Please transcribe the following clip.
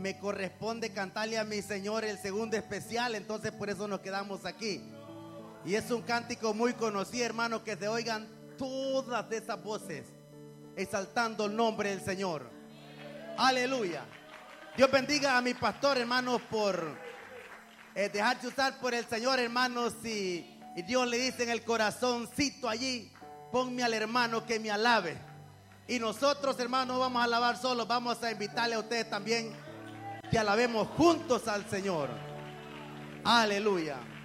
me corresponde cantarle a mi Señor el segundo especial, entonces por eso nos quedamos aquí. Y es un cántico muy conocido, hermano, que se oigan todas esas voces exaltando el nombre del Señor. Aleluya. Dios bendiga a mi pastor, hermanos, por dejarse usar por el Señor, hermanos. Y Dios le dice en el corazoncito allí: ponme al hermano que me alabe. Y nosotros, hermanos, no vamos a alabar solos, vamos a invitarle a ustedes también que alabemos juntos al Señor. Aleluya.